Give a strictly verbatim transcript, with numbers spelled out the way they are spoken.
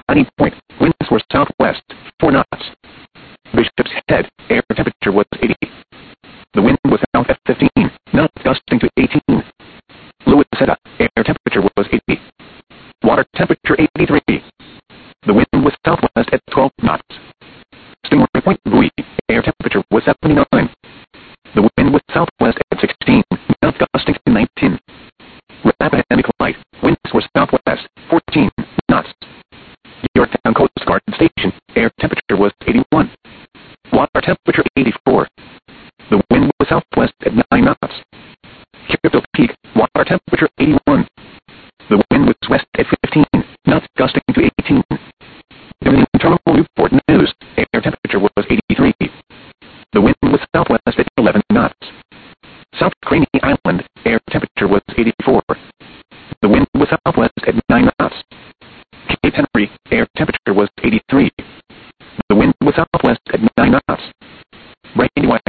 Dining Point, winds were southwest, four knots. Bishop's Head, air temperature was eighty. The wind was south at fifteen, knots gusting to eighteen. Louisetta, air temperature was eighty. Water temperature eighty-three. The wind was southwest at twelve knots. Stingray Point, Bowie, air temperature was seventy-nine. The wind was southwest at sixteen, knots gusting to nineteen. Rappahannock Light, winds were southwest, fourteen knots. Yorktown Coast Guard Station, air temperature was eighty-one. Water temperature eighty-four. The wind was southwest at nine knots. Crypto Peak, water temperature eighty-one. The wind was west at fifteen, knots gusting to eighteen. Dominion Terminal Newport News, air temperature was eighty-three. The wind was southwest at eleven knots. South Craney Island, air temperature was eighty-four. The wind was southwest at nine knots. Cape Henry, air temperature was eighty-three. The wind was southwest at nine knots. Brandywine